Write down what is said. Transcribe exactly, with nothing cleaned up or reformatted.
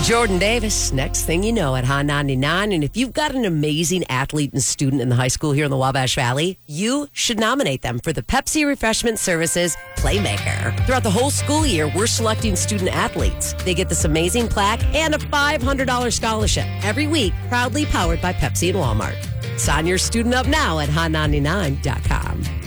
Jordan Davis, next thing you know at Hot ninety-nine. And if you've got an amazing athlete and student in the high school here in the Wabash Valley, you should nominate them for the Pepsi Refreshment Services Playmaker. Throughout the whole school year, we're selecting student athletes. They get this amazing plaque and a five hundred dollars scholarship every week, proudly powered by Pepsi and Walmart. Sign your student up now at hot ninety-nine dot com.